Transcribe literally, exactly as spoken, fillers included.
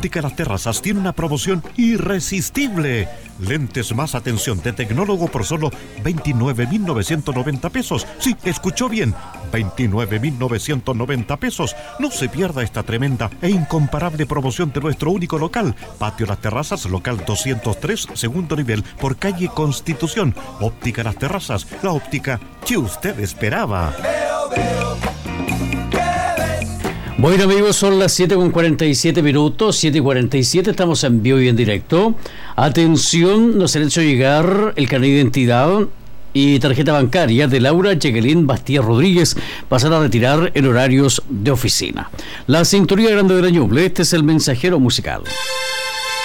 Óptica Las Terrazas tiene una promoción irresistible. Lentes más atención de tecnólogo por solo veintinueve mil novecientos noventa pesos. Sí, escuchó bien, veintinueve mil novecientos noventa pesos. No se pierda esta tremenda e incomparable promoción de nuestro único local. Patio Las Terrazas, local doscientos tres, segundo nivel, por calle Constitución. Óptica Las Terrazas, la óptica que usted esperaba. Veo, veo. Bueno, amigos, son las siete con cuarenta y siete minutos, siete y cuarenta y siete, estamos en vivo y en directo. Atención, nos han hecho llegar el carnet de identidad y tarjeta bancaria de Laura Jacqueline Bastía Rodríguez, pasará a retirar en horarios de oficina. La sintonía grande de la Ñuble, este es el mensajero musical.